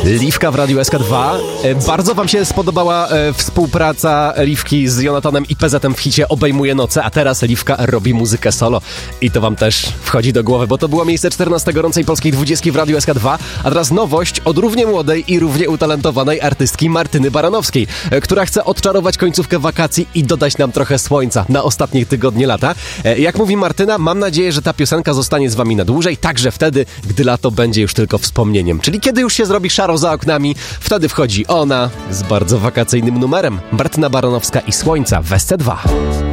Liwka w Radiu SK2. Bardzo wam się spodobała współpraca Liwki z Jonathanem i PZ-em w hicie Obejmuje noce, a teraz Liwka robi muzykę solo. I to wam też wchodzi do głowy, bo to było miejsce 14 gorącej polskiej 20 w Radiu SK2, a teraz nowość od równie młodej i równie utalentowanej artystki Martyny Baranowskiej, która chce odczarować końcówkę wakacji i dodać nam trochę słońca na ostatnie tygodnie lata. Jak mówi Martyna, mam nadzieję, że ta piosenka zostanie z wami na dłużej, także wtedy, gdy lato będzie już tylko wspomnieniem. Czyli kiedy już się zrobi szaro za oknami, wtedy wchodzi ona z bardzo wakacyjnym numerem. Martyna Baranowska i Słońca w SC2.